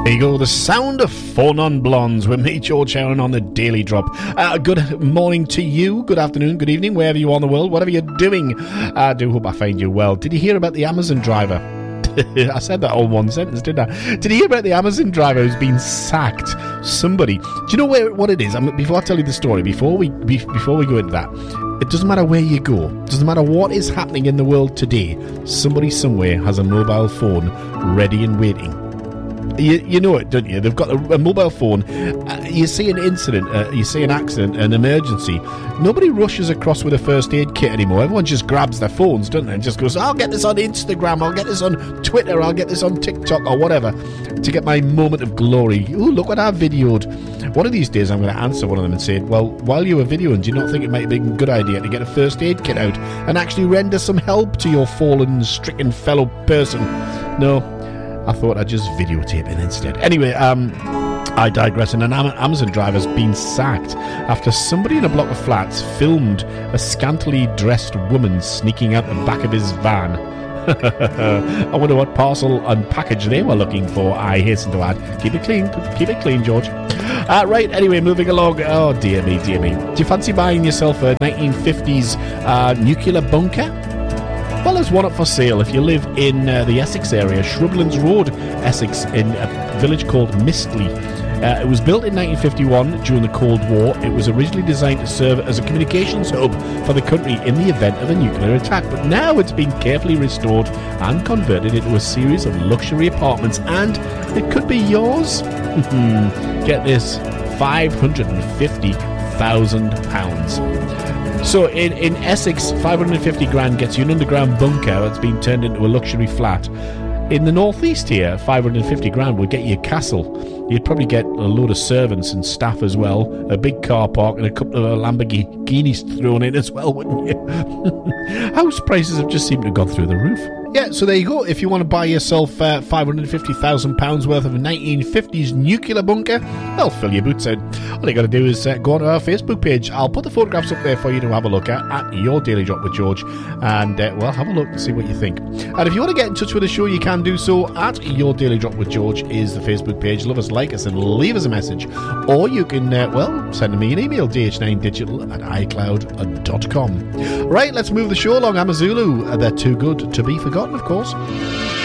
There you go, the sound of Four Non-Blondes with me, George Heron, on the Daily Drop. Good morning to you, good afternoon, good evening, wherever you are in the world, whatever you're doing. I do hope I find you well. Did you hear about the Amazon driver? I said that all in one sentence, didn't I? Did you hear about the Amazon driver who's been sacked? Somebody. Do you know what it is? Before I tell you the story, before we go into that, it doesn't matter where you go. It doesn't matter what is happening in the world today. Somebody somewhere has a mobile phone ready and waiting. You know it, don't you? They've got a mobile phone. You see an incident, you see an accident, an emergency. Nobody rushes across with a first aid kit anymore. Everyone just grabs their phones, don't they? And just goes, I'll get this on Instagram, I'll get this on Twitter, I'll get this on TikTok or whatever to get my moment of glory. Ooh, look what I videoed. One of these days I'm going to answer one of them and say, well, while you were videoing, do you not think it might be a good idea to get a first aid kit out and actually render some help to your fallen, stricken fellow person? No. I thought I'd just videotape it instead. Anyway, I digress. And an Amazon driver's been sacked after somebody in a block of flats filmed a scantily dressed woman sneaking out the back of his van. I wonder what parcel and package they were looking for. I hasten to add, keep it clean, George. Right, anyway, moving along. Oh, dear me. Do you fancy buying yourself a 1950s nuclear bunker? Well, there's one up for sale if you live in the Essex area, Shrublands Road, Essex, in a village called Mistley. It was built in 1951 during the Cold War. It was originally designed to serve as a communications hub for the country in the event of a nuclear attack, but now it's been carefully restored and converted into a series of luxury apartments, and it could be yours. Get this, £550,000. So in Essex, 550 grand gets you an underground bunker that's been turned into a luxury flat. In the northeast here, 550 grand would get you a castle. You'd probably get a load of servants and staff as well, a big car park and a couple of Lamborghinis thrown in as well, wouldn't you? House prices have just seemed to have gone through the roof. Yeah, so there you go. If you want to buy yourself £550,000 worth of a 1950s nuclear bunker, well, fill your boots out. All you got to do is go onto our Facebook page. I'll put the photographs up there for you to have a look at Your Daily Drop with George. And, well, have a look and see what you think. And if you want to get in touch with the show, you can do so at Your Daily Drop with George is the Facebook page. Love us, like us, and leave us a message. Or you can, send me an email, dh9digital@icloud.com. Right, let's move the show along. Amazulu. They're too good to be forgotten, of course.